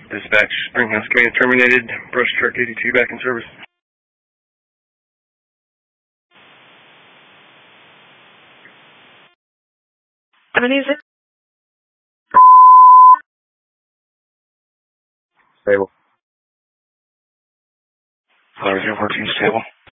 Dispatch, Springhouse Command terminated. Brush Truck 82 back in service. Stable. 014 stable.